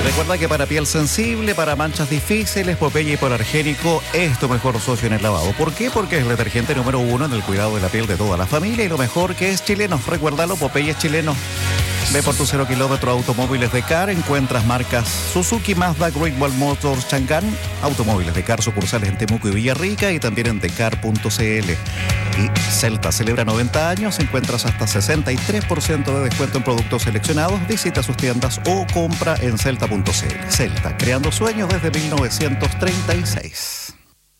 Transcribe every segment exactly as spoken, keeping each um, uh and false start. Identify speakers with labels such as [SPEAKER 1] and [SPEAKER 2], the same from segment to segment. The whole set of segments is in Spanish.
[SPEAKER 1] Recuerda que para piel sensible, para manchas difíciles, Popeye Hipoalergénico es tu mejor socio en el lavado. ¿Por qué? Porque es el detergente número uno en el cuidado de la piel de toda la familia y lo mejor que es chileno. Recuérdalo, Popeye es chileno. Ve por tu cero kilómetro Automóviles de Car, encuentras marcas Suzuki, Mazda, Great Wall Motors, Chang'an, Automóviles de Car, sucursales en Temuco y Villarrica y también en decar punto c l. Y Celta celebra noventa años, encuentras hasta sesenta y tres por ciento de descuento en productos seleccionados, visita sus tiendas o compra en celta punto c l. Celta, creando sueños desde mil novecientos treinta y seis.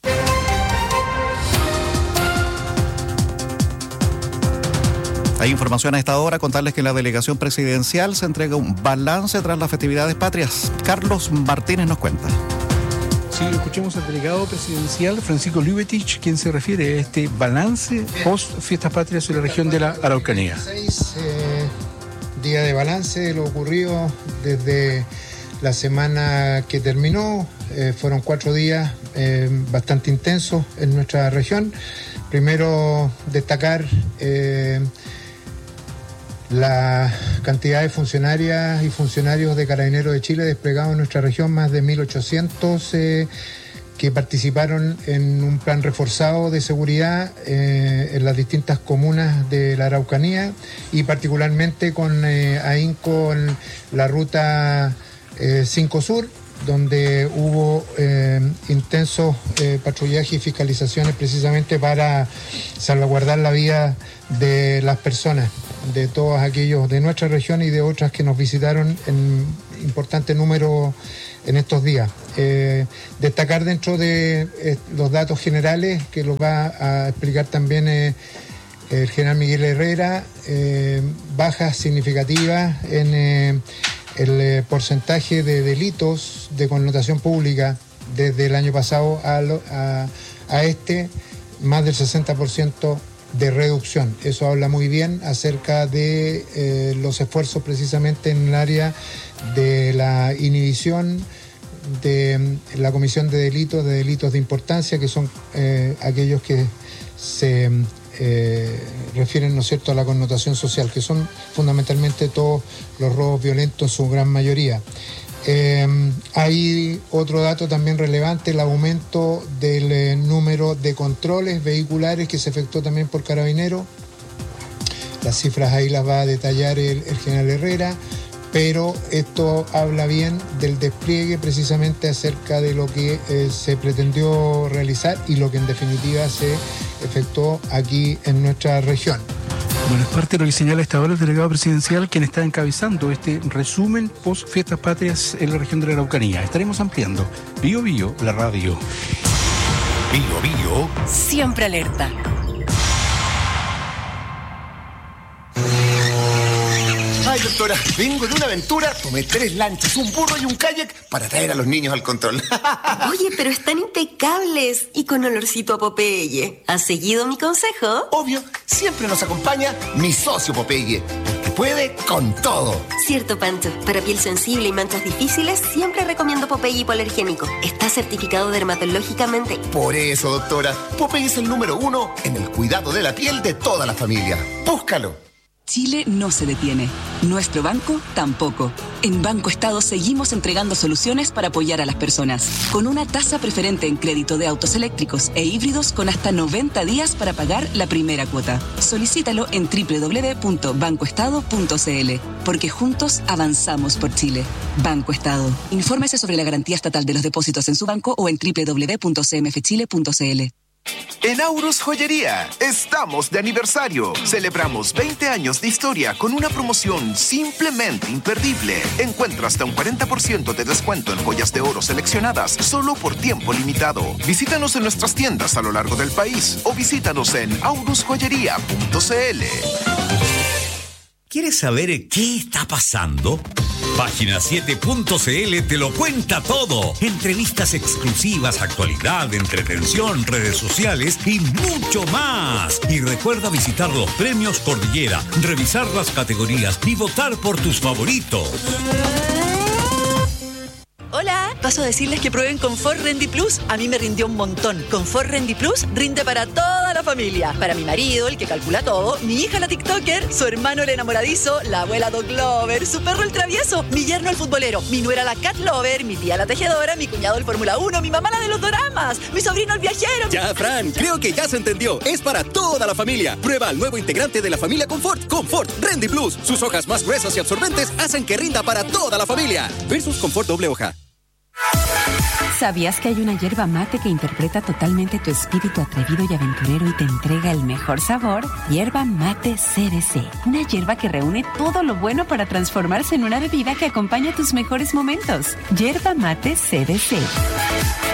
[SPEAKER 1] Hay información a esta hora, contarles que la delegación presidencial se entrega un balance tras las festividades patrias. Carlos Martínez nos cuenta.
[SPEAKER 2] Sí, escuchemos al delegado presidencial Francisco Lubetich, quien se refiere a este balance post fiestas patrias en la región de la Araucanía.
[SPEAKER 3] Seis eh, días de balance de lo ocurrido desde la semana que terminó. Eh, fueron cuatro días eh, bastante intensos en nuestra región. Primero, destacar eh, la cantidad de funcionarias y funcionarios de Carabineros de Chile desplegados en nuestra región, más de mil ochocientos eh, que participaron en un plan reforzado de seguridad eh, en las distintas comunas de la Araucanía y particularmente con eh, ahínco en la ruta eh, cinco Sur, donde hubo eh, intensos eh, patrullajes y fiscalizaciones precisamente para salvaguardar la vida de las personas, de todos aquellos de nuestra región y de otras que nos visitaron en importante número en estos días. Eh, destacar dentro de eh, los datos generales, que los va a explicar también eh, el general Miguel Herrera, eh, bajas significativas en eh, el eh, porcentaje de delitos de connotación pública desde el año pasado a, lo, a, a este, más del sesenta por ciento de reducción. Eso habla muy bien acerca de eh, los esfuerzos precisamente en el área de la inhibición de la comisión de delitos, de delitos de importancia, que son eh, aquellos que se eh, refieren, ¿no es cierto?, a la connotación social, que son fundamentalmente todos los robos violentos en su gran mayoría. Eh, hay otro dato también relevante, el aumento del eh, número de controles vehiculares que se efectuó también por Carabineros. Las cifras ahí las va a detallar el, el general Herrera, pero esto habla bien del despliegue precisamente acerca de lo que eh, se pretendió realizar y lo que en definitiva se efectuó aquí en nuestra región.
[SPEAKER 2] Bueno, es parte de lo que señala esta hora el delegado presidencial, quien está encabezando este resumen post fiestas patrias en la región de la Araucanía. Estaremos ampliando. Bio Bio, la radio.
[SPEAKER 4] Bio Bio.
[SPEAKER 5] Siempre alerta.
[SPEAKER 4] Ay, doctora, vengo de una aventura, tomé tres lanchas, un burro y un kayak para traer a los niños al control.
[SPEAKER 5] Oye, pero están impecables y con olorcito a Popeye. ¿Has seguido mi consejo?
[SPEAKER 4] Obvio, siempre nos acompaña mi socio Popeye, porque puede con todo.
[SPEAKER 5] Cierto, Pancho. Para piel sensible y manchas difíciles, siempre recomiendo Popeye Hipoalergénico. Está certificado dermatológicamente.
[SPEAKER 4] Por eso, doctora, Popeye es el número uno en el cuidado de la piel de toda la familia. Búscalo.
[SPEAKER 6] Chile no se detiene. Nuestro banco tampoco. En Banco Estado seguimos entregando soluciones para apoyar a las personas. Con una tasa preferente en crédito de autos eléctricos e híbridos con hasta noventa días para pagar la primera cuota. Solicítalo en doble u doble u doble u punto banco estado punto c l. Porque juntos avanzamos por Chile. Banco Estado. Infórmese sobre la garantía estatal de los depósitos en su banco o en doble u doble u doble u punto c m f chile punto c l.
[SPEAKER 7] En Aurus Joyería estamos de aniversario. Celebramos veinte años de historia con una promoción simplemente imperdible. Encuentra hasta un cuarenta por ciento de descuento en joyas de oro seleccionadas solo por tiempo limitado. Visítanos en nuestras tiendas a lo largo del país o visítanos en aurus joyería punto c l.
[SPEAKER 8] ¿Quieres saber qué está pasando? Página siete punto c l te lo cuenta todo. Entrevistas exclusivas, actualidad, entretención, redes sociales y mucho más. Y recuerda visitar los premios Cordillera, revisar las categorías y votar por tus favoritos.
[SPEAKER 9] Hola, paso a decirles que prueben Confort Rendy Plus. A mí me rindió un montón. Confort Rendy Plus rinde para toda la familia. Para mi marido, el que calcula todo, mi hija la TikToker, su hermano el enamoradizo, la abuela Dog Lover, su perro el travieso, mi yerno el futbolero, mi nuera la Cat Lover, mi tía la tejedora, mi cuñado el Fórmula uno, mi mamá la de los doramas, mi sobrino el viajero.
[SPEAKER 10] Ya, Fran, creo que ya se entendió. Es para toda la familia. Prueba el nuevo integrante de la familia Confort, Confort Rendy Plus. Sus hojas más gruesas y absorbentes hacen que rinda para toda la familia. Versus Confort doble hoja.
[SPEAKER 11] ¿Sabías que hay una yerba mate que interpreta totalmente tu espíritu atrevido y aventurero y te entrega el mejor sabor? Yerba mate C B C. Una yerba que reúne todo lo bueno para transformarse en una bebida que acompaña tus mejores momentos. Yerba mate C B C.